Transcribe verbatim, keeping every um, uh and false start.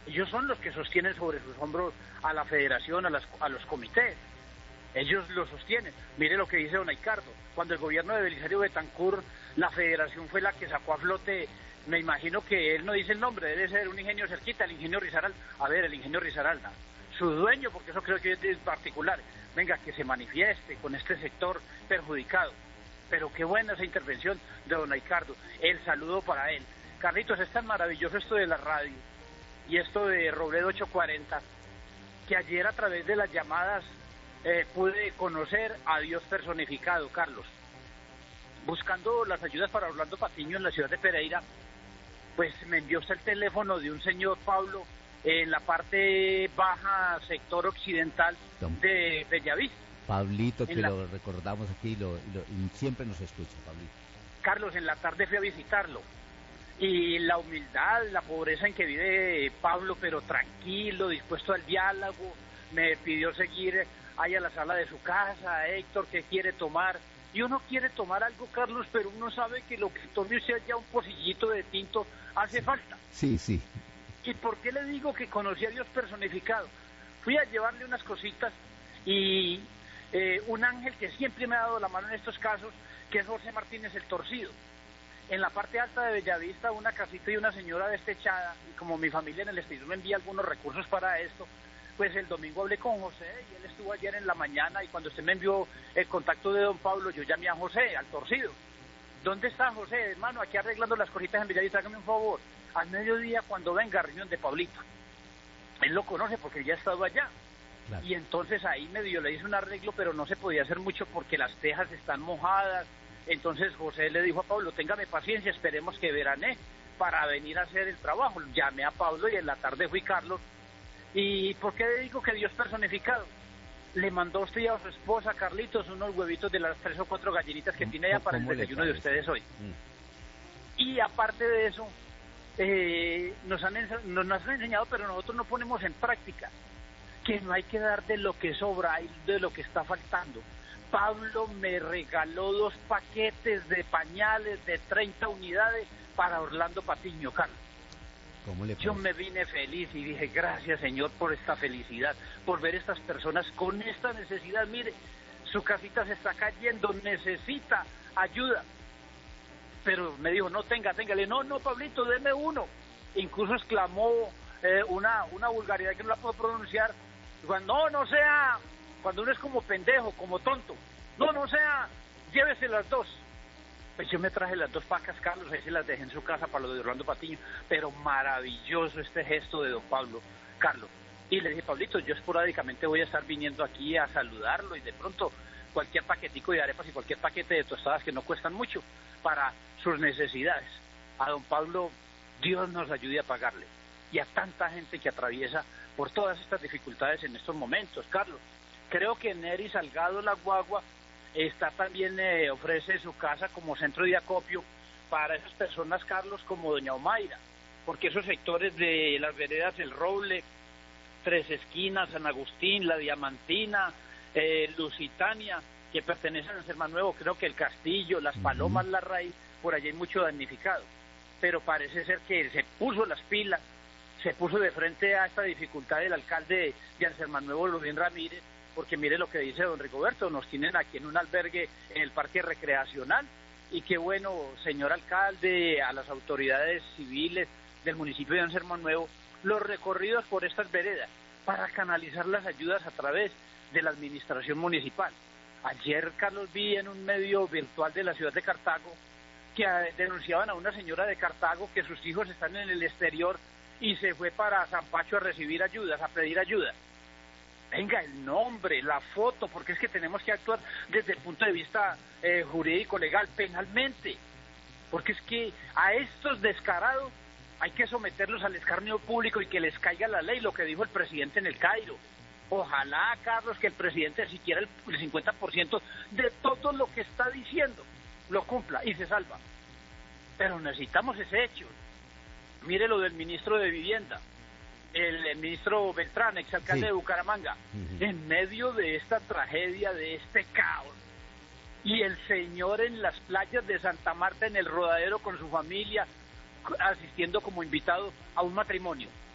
Ellos son los que sostienen sobre sus hombros a la federación, a, las, a los comités. Ellos lo sostienen. Mire lo que dice don Ricardo. Cuando el gobierno de Belisario Betancur, la federación fue la que sacó a flote, me imagino que él no dice el nombre, debe ser un ingenio cerquita, el ingenio Risaralda. A ver, el ingenio Risaralda, su dueño, porque eso creo que es particular, venga, que se manifieste con este sector perjudicado. Pero qué buena esa intervención de don Ricardo. El saludo para él. Carlitos, es tan maravilloso esto de la radio y esto de Robledo ochocientos cuarenta, que ayer a través de las llamadas eh, pude conocer a Dios personificado, Carlos. Buscando las ayudas para Orlando Patiño en la ciudad de Pereira, pues me envió usted el teléfono de un señor Pablo en la parte baja, sector occidental de Bellavista. Pablito, que la... lo recordamos aquí, lo, lo, siempre nos escucha, Pablito. Carlos, en la tarde fui a visitarlo. Y la humildad, la pobreza en que vive Pablo, pero tranquilo, dispuesto al diálogo, me pidió seguir ahí a la sala de su casa. Héctor, ¿qué quiere tomar? Y uno quiere tomar algo, Carlos, pero uno sabe que lo que tome usted ya un pocillito de tinto hace falta. Sí, sí. ¿Y por qué le digo que conocí a Dios personificado? Fui a llevarle unas cositas y eh, un ángel que siempre me ha dado la mano en estos casos, que es José Martínez el Torcido. En la parte alta de Bellavista, una casita y una señora destechada, y como mi familia en el exterior me envía algunos recursos para esto, pues el domingo hablé con José y él estuvo ayer en la mañana, y cuando usted me envió el contacto de don Pablo, yo llamé a José, al Torcido. ¿Dónde está José, hermano? Aquí arreglando las cositas en Bellavista, hágame un favor. Al mediodía, cuando venga a reunión de Pablito. Él lo conoce porque ya ha estado allá. Claro. Y entonces ahí medio le hice un arreglo, pero no se podía hacer mucho porque las tejas están mojadas. Entonces José le dijo a Pablo, téngame paciencia, esperemos que verane para venir a hacer el trabajo. Llamé a Pablo y en la tarde fui Carlos. ¿Y por qué le digo que Dios personificado? Le mandó usted y a su esposa, Carlitos, unos huevitos de las tres o cuatro gallinitas que tiene ella para el desayuno de ustedes hoy. Mm. Y aparte de eso, eh, nos, han, nos han enseñado, pero nosotros no ponemos en práctica, que no hay que dar de lo que sobra, hay de lo que está faltando. Pablo me regaló dos paquetes de pañales de treinta unidades para Orlando Patiño, Carlos. ¿Cómo le Yo me vine feliz y dije, gracias Señor por esta felicidad, por ver estas personas con esta necesidad. Mire, su casita se está cayendo, necesita ayuda. Pero me dijo, no, tenga, téngale. No, no, Pablito, deme uno. Incluso exclamó eh, una, una vulgaridad que no la puedo pronunciar. Cuando, no, no sea... Cuando uno es como pendejo, como tonto, no, no sea, llévese las dos. Pues yo me traje las dos pacas, Carlos, ahí se las dejé en su casa para lo de Orlando Patiño, pero maravilloso este gesto de don Pablo, Carlos. Y le dije, Pablito, yo esporádicamente voy a estar viniendo aquí a saludarlo y de pronto cualquier paquetico de arepas y cualquier paquete de tostadas que no cuestan mucho para sus necesidades. A don Pablo, Dios nos ayude a pagarle. Y a tanta gente que atraviesa por todas estas dificultades en estos momentos, Carlos. Creo que Neri Salgado La Guagua está también, eh, ofrece su casa como centro de acopio para esas personas, Carlos, como doña Omaira, porque esos sectores de las veredas El Roble, Tres Esquinas, San Agustín, La Diamantina, eh, Lusitania, que pertenecen a San Manuel, creo que El Castillo, Las Palomas, uh-huh. La Raíz, por allí hay mucho damnificado, pero parece ser que se puso las pilas, se puso de frente a esta dificultad el alcalde de San Manuel, Rubén Ramírez, porque mire lo que dice don Rigoberto, nos tienen aquí en un albergue en el parque recreacional, y qué bueno, señor alcalde, a las autoridades civiles del municipio de San Nuevo, los recorridos por estas veredas para canalizar las ayudas a través de la administración municipal. Ayer, Carlos, vi en un medio virtual de la ciudad de Cartago que denunciaban a una señora de Cartago que sus hijos están en el exterior y se fue para San Pacho a recibir ayudas, a pedir ayuda. Venga, el nombre, la foto, porque es que tenemos que actuar desde el punto de vista eh, jurídico, legal, penalmente, porque es que a estos descarados hay que someterlos al escarnio público y que les caiga la ley, lo que dijo el presidente en el Cairo. Ojalá, Carlos, que el presidente siquiera el, el cincuenta por ciento de todo lo que está diciendo lo cumpla y se salva. Pero necesitamos ese hecho. Mire lo del ministro de Vivienda. El, el ministro Beltrán, exalcalde sí. de Bucaramanga, uh-huh. en medio de esta tragedia, de este caos, y el señor en las playas de Santa Marta, en el Rodadero con su familia, asistiendo como invitado a un matrimonio.